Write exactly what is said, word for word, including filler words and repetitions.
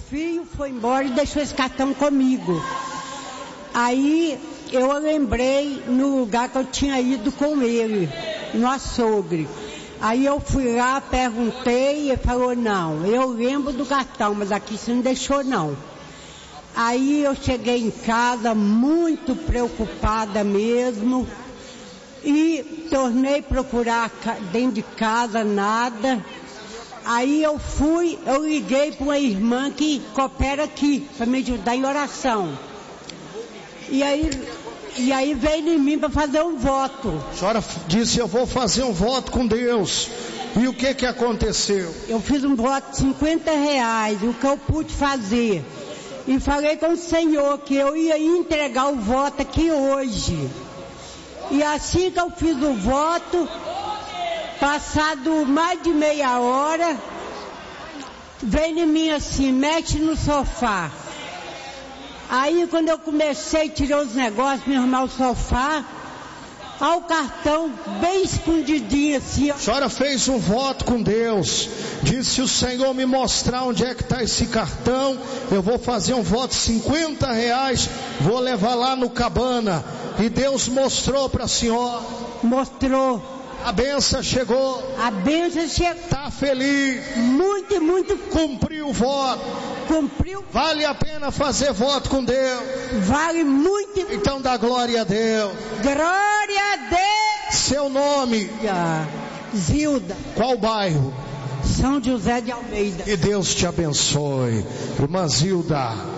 filho foi embora e deixou esse cartão comigo. Aí eu lembrei no lugar que eu tinha ido com ele, no açougue. Aí eu fui lá, perguntei e ele falou, não, eu lembro do cartão, mas aqui você não deixou não. Aí eu cheguei em casa muito preocupada mesmo e tornei procurar dentro de casa, nada. Aí eu fui, eu liguei para uma irmã que coopera aqui, para me ajudar em oração. E aí, e aí veio em mim para fazer um voto. A senhora disse, eu vou fazer um voto com Deus. E o que que aconteceu? Eu fiz um voto de cinquenta reais, o que eu pude fazer. E falei com o Senhor que eu ia entregar o voto aqui hoje. E assim que eu fiz o voto, passado mais de meia hora, veio em mim assim, mexe no sofá. Aí quando eu comecei a tirar os negócios, me arrumar o sofá, ao cartão bem escondidinho assim. A senhora fez um voto com Deus, disse, se o Senhor me mostrar onde é que está esse cartão, eu vou fazer um voto de cinquenta reais, vou levar lá no Cabana. E Deus mostrou para a senhora. Mostrou. A benção chegou. A benção chegou. Está feliz. Muito, muito. Cumpriu o voto. Cumpriu. Vale a pena fazer voto com Deus. Vale muito. Então dá glória a Deus. Glória a Deus. Seu nome? Zilda. Qual bairro? São José de Almeida. Que Deus te abençoe. Irmã Zilda.